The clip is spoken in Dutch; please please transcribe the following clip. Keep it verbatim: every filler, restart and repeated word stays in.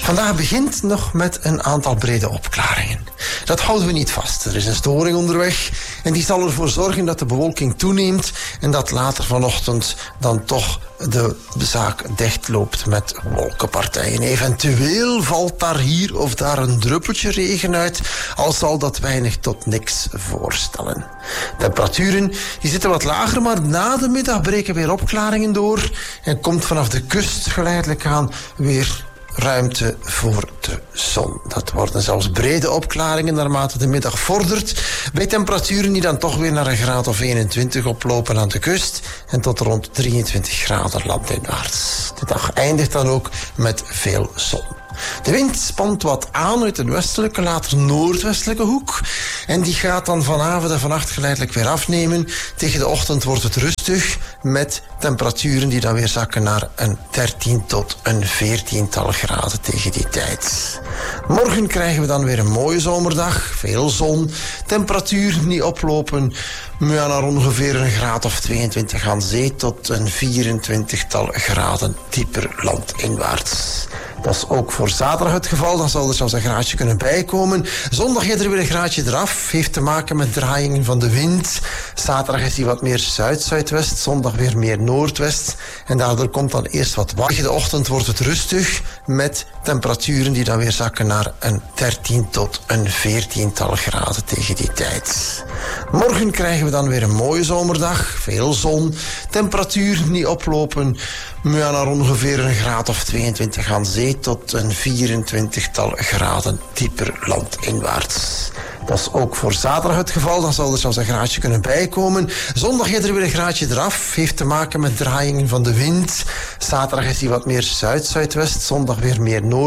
Vandaag begint nog met een aantal brede opklaringen. Dat houden we niet vast. Er is een storing onderweg en die zal ervoor zorgen dat de bewolking toeneemt en dat later vanochtend dan toch de zaak dichtloopt met wolkenpartijen. Eventueel valt daar hier of daar een druppeltje regen uit, al zal dat weinig tot niks voorstellen. Temperaturen die zitten wat lager, maar na de middag breken weer opklaringen door en komt vanaf de kust geleidelijk aan weer ruimte voor de zon. Dat worden zelfs brede opklaringen naarmate de middag vordert, bij temperaturen die dan toch weer naar een graad of eenentwintig oplopen aan de kust en tot rond drieëntwintig graden landinwaarts. De dag eindigt dan ook met veel zon. De wind spant wat aan uit een westelijke, later noordwestelijke hoek. En die gaat dan vanavond en vannacht geleidelijk weer afnemen. Tegen de ochtend wordt het rustig, met temperaturen die dan weer zakken naar een dertien tot een veertiental graden tegen die tijd. Morgen krijgen we dan weer een mooie zomerdag, veel zon, temperatuur niet oplopen, maar naar ongeveer een graad of tweeëntwintig aan zee tot een vierentwintigtal graden dieper landinwaarts. Dat is ook voor zaterdag het geval. Dan zal er zelfs een graadje kunnen bijkomen. Zondag gaat er weer een graadje eraf. Heeft te maken met draaiingen van de wind. Zaterdag is die wat meer zuid-zuidwest. Zondag weer meer noordwest. En daardoor komt dan eerst wat warm. Tegen de ochtend wordt het rustig. Met temperaturen die dan weer zakken naar een dertien tot een veertiental graden tegen die tijd. Morgen krijgen we dan weer een mooie zomerdag. Veel zon. Temperatuur niet oplopen. Maar naar ongeveer een graad of tweeëntwintig aan zee tot een vierentwintigtal graden dieper landinwaarts. Dat is ook voor zaterdag het geval. Dan zal er zelfs een graadje kunnen bijkomen. Zondag gaat er weer een graadje eraf. Heeft te maken met draaiingen van de wind. Zaterdag is die wat meer zuid-zuidwest. Zondag weer meer noord.